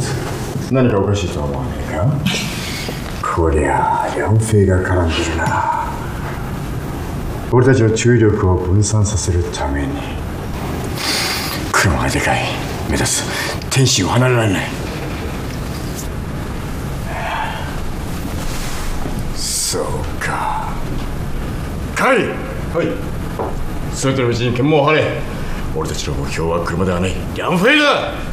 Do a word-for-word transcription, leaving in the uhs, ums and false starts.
何かおかしいとは思わねえか。こりゃあヤンフェイが絡んでるな。俺たちは注意力を分散させるために。車がでかい。目指す天使を離れられない。そうか。カイ。はい。全てのうちに検問を張れ。俺たちの目標は車ではない、ヤンフェイだ。